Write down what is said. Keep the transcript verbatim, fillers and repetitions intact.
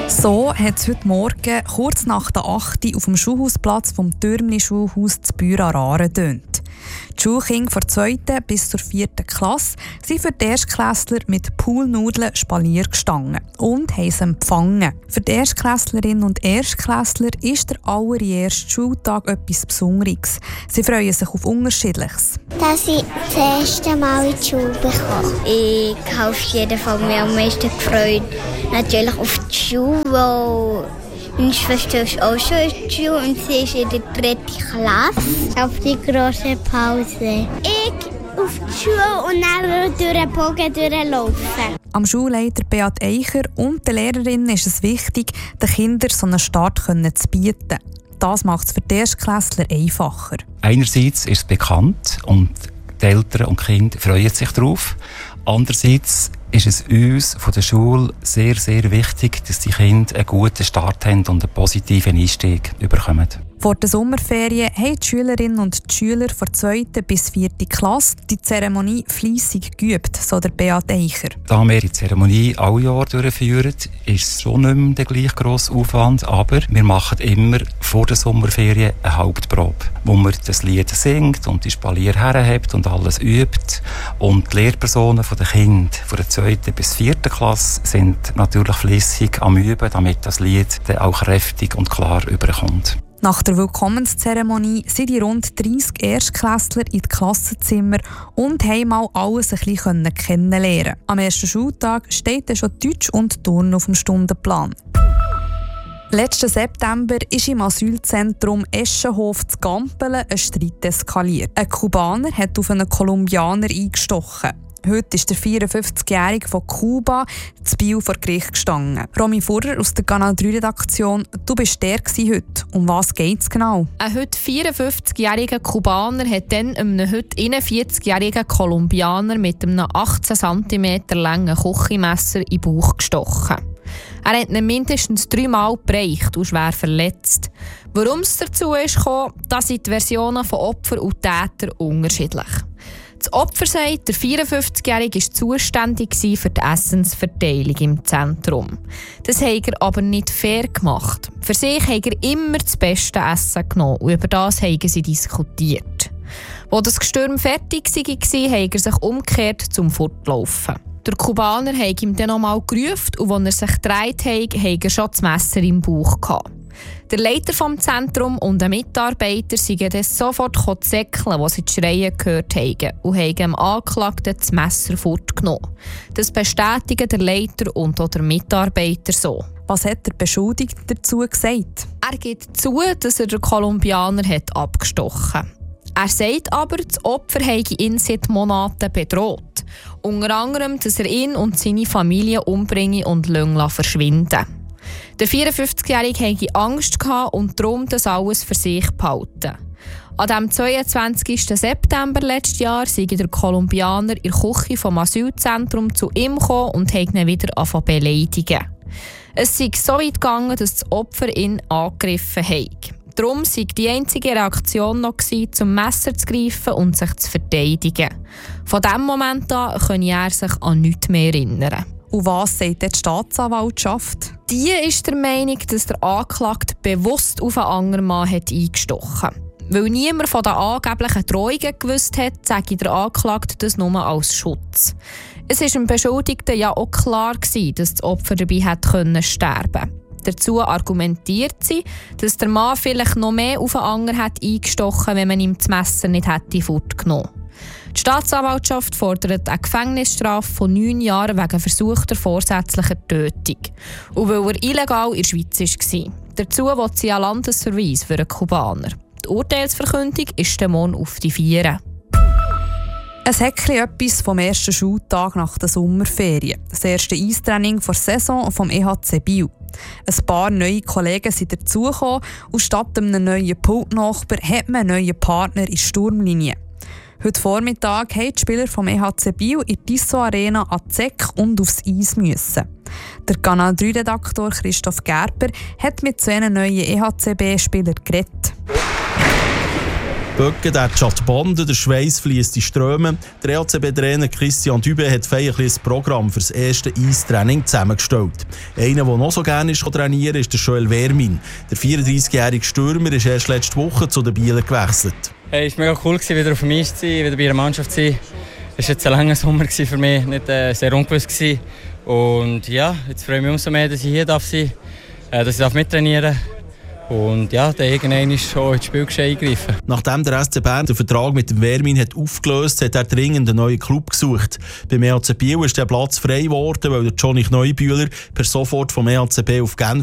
So hat es heute Morgen kurz nach der acht Uhr auf dem Schulhausplatz vom Türmli-Schulhaus zu Büren-Aaren getönt. Die Schulkinder von der zweiten bis zur vierten Klasse sind für die Erstklässler mit Poolnudeln Spalier gestanden und haben sie empfangen. Für die Erstklässlerinnen und Erstklässler ist der allererste Schultag etwas Besonderes. Sie freuen sich auf Unterschiedliches. Dass ich das erste Mal in die Schule bekomme. Ich habe auf jeden Fall mich am meisten gefreut. Natürlich auf die Schule, weil meine Schwester ist auch schon in der Schule und sie ist in der dritten Klasse. Auf die grosse Pause. Ich auf die Schule und dann durch den Bogen durchlaufen. Am Schulleiter Beat Eicher und den Lehrerinnen ist es wichtig, den Kindern so einen Start zu bieten. Das macht es für die Erstklässler einfacher. Einerseits ist es bekannt und die Eltern und die Kinder freuen sich darauf. Andererseits ist es uns von der Schule sehr, sehr wichtig, dass die Kinder einen guten Start haben und einen positiven Einstieg bekommen. Vor der Sommerferien haben die Schülerinnen und die Schüler von der zweiten bis vierten Klasse die Zeremonie fleissig geübt, so der Beat Eicher. Da wir die Zeremonie alle Jahre durchführen, ist es schon nicht mehr der gleich grosse Aufwand, aber wir machen immer vor der Sommerferien eine Hauptprobe, wo man das Lied singt und die Spalier herhebt und alles übt. Und die Lehrpersonen der Kinder von der zweiten bis vierten Klasse sind natürlich fleissig am Üben, damit das Lied dann auch kräftig und klar überkommt. Nach der Willkommenszeremonie sind die rund dreissig Erstklässler in die Klassenzimmer und haben mal alles ein bisschen kennenlernen. Am ersten Schultag steht dann schon Deutsch und Turnen auf dem Stundenplan. Letzten September ist im Asylzentrum Eschenhof zu Gampelen ein Streit eskaliert. Ein Kubaner hat auf einen Kolumbianer eingestochen. Heute ist der vierundfünfzigjährige von Kuba zu Biel vor Gericht gestanden. Romy Furrer aus der Kanal drei Redaktion, du bist der heute. Um was geht es genau? Ein heute vierundfünfzigjähriger Kubaner hat dann einem heute einundvierzigjährigen Kolumbianer mit einem achtzehn Zentimeter langen Küchenmesser in den Bauch gestochen. Er hat ihn mindestens dreimal gebrochen und schwer verletzt. Warum es dazu ist gekommen, da sind die Versionen von Opfer und Täter unterschiedlich. Das Opfer sagt, der vierundfünfzigjährige war zuständig für die Essensverteilung im Zentrum. Das hat er aber nicht fair gemacht. Für sich hat er immer das beste Essen genommen und über das haben sie diskutiert. Als das Gestürm fertig war, hat er sich umgekehrt zum Fortlaufen. Der Kubaner hat ihm dann nochmal gerufen und als er sich gedreht hat, hat er schon das Messer im Bauch gehabt. Der Leiter des Zentrums und ein Mitarbeiter sind dann sofort zäckeln, als sie die Schreien gehört haben und haben dem Angeklagten das Messer fortgenommen. Das bestätigen der Leiter und auch der Mitarbeiter so. Was hat der Beschuldigte dazu gesagt? Er gibt zu, dass er den Kolumbianer hat abgestochen hat. Er sagt aber, das Opfer habe ihn seit Monaten bedroht. Unter anderem, dass er ihn und seine Familie umbringe und verschwinden. Der vierundfünfzigjährige hatte Angst und darum das alles für sich behalten. An dem zweiundzwanzigsten September letztes Jahr sei der Kolumbianer in der Küche vom Asylzentrum zu ihm gekommen und hat ihn wieder angefangen zu beleidigen. Es sei so weit gegangen, dass das Opfer ihn angegriffen hat. Darum sei die einzige Reaktion noch gewesen, zum Messer zu greifen und sich zu verteidigen. Von diesem Moment an könne er sich an nichts mehr erinnern. Und was sagt die Staatsanwaltschaft? Die ist der Meinung, dass der Angeklagte bewusst auf einen anderen Mann hat eingestochen hat. Weil niemand von den angeblichen Drohungen gewusst hat, sage der Angeklagte das nur als Schutz. Es war dem Beschuldigten ja auch klar gewesen, dass das Opfer dabei hätte sterben können. Dazu argumentiert sie, dass der Mann vielleicht noch mehr auf einen anderen hat eingestochen, wenn man ihm das Messer nicht hätte fortgenommen. Die Staatsanwaltschaft fordert eine Gefängnisstrafe von neun Jahren wegen versuchter vorsätzlicher Tötung. Und weil er illegal in der Schweiz war. Dazu will sie einen Landesverweis für einen Kubaner. Die Urteilsverkündung ist der Morgen auf die Vier. Es hat etwas vom ersten Schultag nach der Sommerferien. Das erste Eistraining der Saison vom E H C Biel. Ein paar neue Kollegen sind dazugekommen und statt einem neuen Pultnachbar hat man einen neuen Partner in der Sturmlinie. Heute Vormittag mussten die Spieler vom E H C Biel in die Tissot Arena an die Zeck und aufs Eis müssen. Der Kanal drei Redaktor Christoph Gerber hat mit zwei neuen E H C B-Spielern geredet. Böcke, der Chatbande, der Schweiß fließt in Ströme. Der E L C B-Trainer Christian Dübe hat feierlich ein Programm für das erste Eistraining zusammengestellt. Einer, der noch so gerne ist, trainieren ist der Joel Wermin. Der vierunddreißigjährige Stürmer ist erst letzte Woche zu den Bielern gewechselt. Hey, es war mega cool, wieder auf dem Eis zu sein, wieder bei einer Mannschaft zu sein. Es war jetzt ein langer Sommer für mich, nicht äh, sehr ungewiss gewesen. Und ja, jetzt freue ich mich umso mehr, dass ich hier darf sein darf, äh, dass ich mittrainieren darf. Und ja, der irgendwann ist schon ins Spielgeschehen eingegriffen. Nachdem der S C Bern den Vertrag mit dem Wermin hat aufgelöst hat, hat er dringend einen neuen Club gesucht. Beim E L C Biel ist der Platz frei geworden, weil der Johnny Neubühler per sofort vom E L C B auf Genf